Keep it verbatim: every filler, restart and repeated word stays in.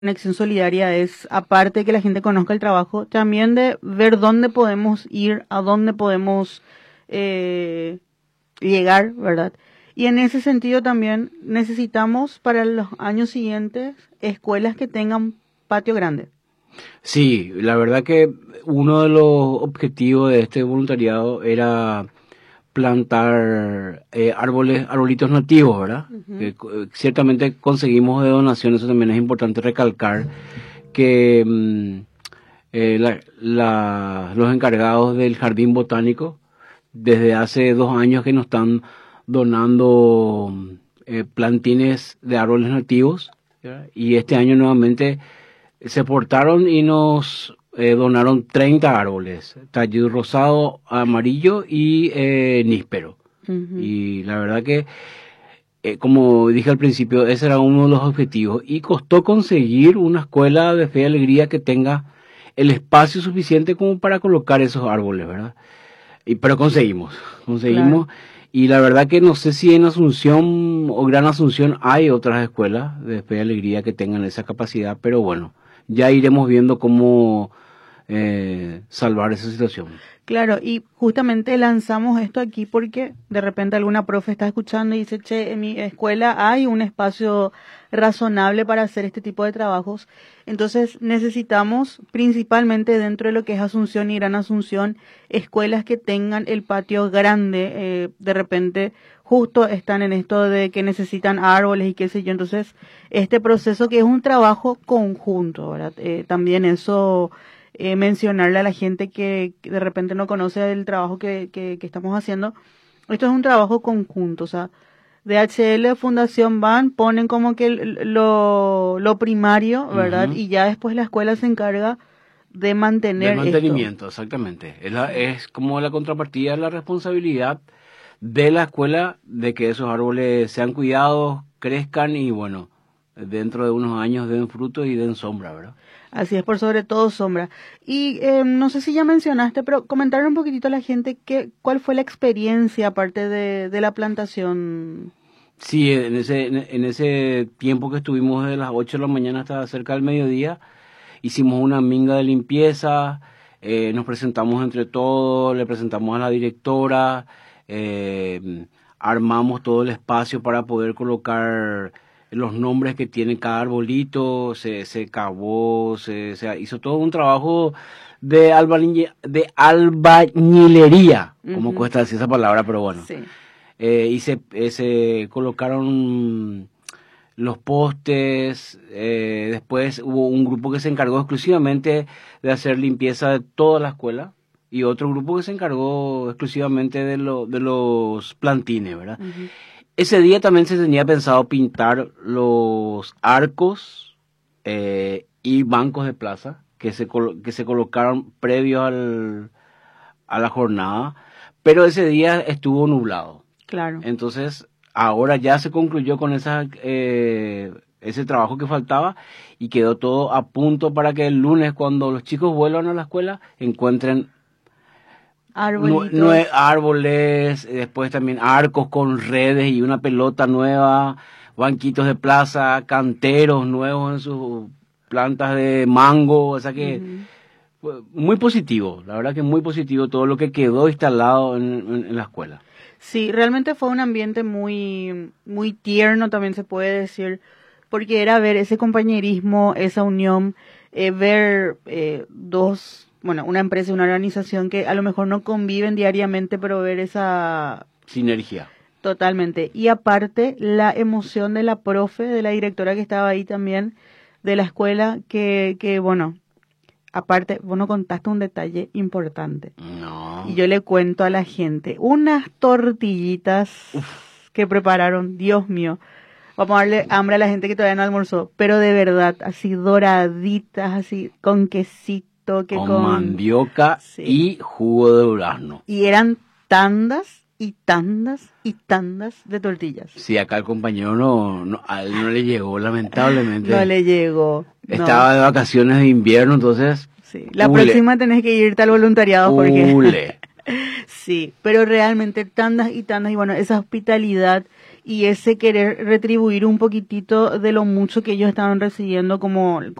Conexión Solidaria es, aparte de que la gente conozca el trabajo, también de ver dónde podemos ir, a dónde podemos eh, llegar, ¿verdad? Y en ese sentido también necesitamos para los años siguientes escuelas que tengan patio grande. Sí, la verdad que uno de los objetivos de este voluntariado era plantar eh, árboles, arbolitos nativos, ¿verdad? Ujú. Que co- ciertamente conseguimos de donación, eso también es importante recalcar, que mm, eh, la- la- los encargados del jardín botánico, desde hace dos años que nos están donando mm, eh, plantines de árboles nativos, ¿ya? Y este año nuevamente se portaron y nos eh, donaron treinta árboles, tallo rosado, amarillo y eh, níspero. Ujú. Y la verdad que, eh, como dije al principio, ese era uno de los objetivos. Y costó conseguir una escuela de fe y alegría que tenga el espacio suficiente como para colocar esos árboles, ¿verdad? Y, pero conseguimos, Claro. conseguimos. Y la verdad que no sé si en Asunción o Gran Asunción hay otras escuelas de fe y alegría que tengan esa capacidad, pero bueno, ya iremos viendo cómo eh, salvar esa situación. Claro, y justamente lanzamos esto aquí porque de repente alguna profe está escuchando y dice, che, en mi escuela hay un espacio razonable para hacer este tipo de trabajos. Entonces necesitamos, principalmente dentro de lo que es Asunción y Gran Asunción, escuelas que tengan el patio grande. Eh, de repente justo están en esto de que necesitan árboles y qué sé yo. Entonces, este proceso que es un trabajo conjunto, ¿verdad? Eh, también eso eh, mencionarle a la gente que, que de repente no conoce el trabajo que, que, que estamos haciendo. Esto es un trabajo conjunto, o sea, D H L, Fundación Ban ponen como que el- lo, lo primario, ¿verdad? Ujú. Y ya después la escuela se encarga de Del mantener esto. mantenimiento, exactamente. Es, la- es como la contrapartida, la responsabilidad de la escuela de que esos árboles sean cuidados, crezcan y bueno, dentro de unos años den frutos y den sombra, ¿verdad? Así es, por sobre todo sombra. Y eh, no sé si ya mencionaste, pero comentar un poquitito a la gente que, cuál fue la experiencia aparte de, de la plantación. Sí, en ese, en en ese tiempo que estuvimos de las ocho de la mañana hasta cerca del mediodía, hicimos una minga de limpieza, eh, nos presentamos entre todos, le presentamos a la directora, eh, armamos todo el espacio para poder colocar los nombres que tiene cada arbolito, se, se cavó, se, se hizo todo un trabajo de, albañi- de albañilería, como Ujú. cuesta decir esa palabra, pero bueno. Sí. Eh, y se, eh, se colocaron los postes, eh, después hubo un grupo que se encargó exclusivamente de hacer limpieza de toda la escuela y otro grupo que se encargó exclusivamente de, lo, de los plantines, ¿verdad? Ujú. Ese día también se tenía pensado pintar los arcos eh, y bancos de plaza que se, colo- que se colocaron previo al, a la jornada, pero ese día estuvo nublado. Claro. Entonces, ahora ya se concluyó con esa, eh, ese trabajo que faltaba y quedó todo a punto para que el lunes, cuando los chicos vuelvan a la escuela, encuentren nue- Arbolitos. nue- árboles, eh, después también arcos con redes y una pelota nueva, banquitos de plaza, canteros nuevos en sus plantas de mango, o sea que Ujú. fue muy positivo, la verdad que muy positivo todo lo que quedó instalado en, en- en la escuela. Sí, realmente fue un ambiente muy, muy tierno, también se puede decir, porque era ver ese compañerismo, esa unión, eh, ver eh, dos, bueno, una empresa y una organización que a lo mejor no conviven diariamente, pero ver esa Sinergia. totalmente. Y aparte, la emoción de la profe, de la directora que estaba ahí también, de la escuela, que, que bueno, aparte, vos no contaste un detalle importante. Y No. yo le cuento a la gente, unas tortillitas que prepararon, Dios mío. Vamos a darle hambre a la gente que todavía no almorzó, pero de verdad, así doraditas, así con quesito, que Con con... mandioca Sí. y jugo de durazno. Y eran tandas y tandas y tandas de tortillas. Sí, acá el compañero no, no, a él no le llegó, No lamentablemente. le llegó, no. Estaba de vacaciones de invierno, entonces, Sí. La hule, próxima tenés que irte al voluntariado, Jorge. hule. Sí, pero realmente tandas y tandas, y bueno, esa hospitalidad y ese querer retribuir un poquitito de lo mucho que ellos estaban recibiendo como